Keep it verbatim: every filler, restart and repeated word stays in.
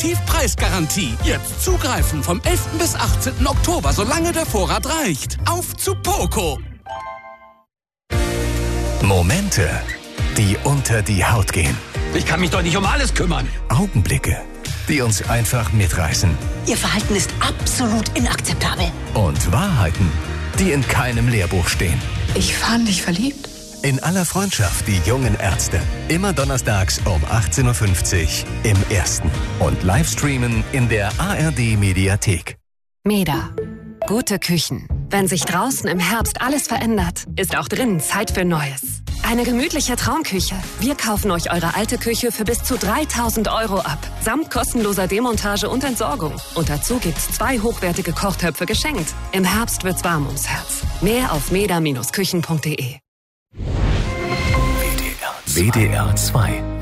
Exklusivpreisgarantie. Jetzt zugreifen vom elften bis achtzehnten Oktober, solange der Vorrat reicht. Auf zu Poco! Momente, die unter die Haut gehen. Ich kann mich doch nicht um alles kümmern. Augenblicke, die uns einfach mitreißen. Ihr Verhalten ist absolut inakzeptabel. Und Wahrheiten, die in keinem Lehrbuch stehen. Ich fand dich verliebt. In aller Freundschaft, die jungen Ärzte. Immer donnerstags um achtzehn Uhr fünfzig im Ersten. Und Livestreamen in der A R D-Mediathek. Meda. Gute Küchen. Wenn sich draußen im Herbst alles verändert, ist auch drinnen Zeit für Neues. Eine gemütliche Traumküche. Wir kaufen euch eure alte Küche für bis zu dreitausend Euro ab. Samt kostenloser Demontage und Entsorgung. Und dazu gibt's zwei hochwertige Kochtöpfe geschenkt. Im Herbst wird's warm ums Herz. Mehr auf meda Bindestrich küchen punkt de. W D R zwei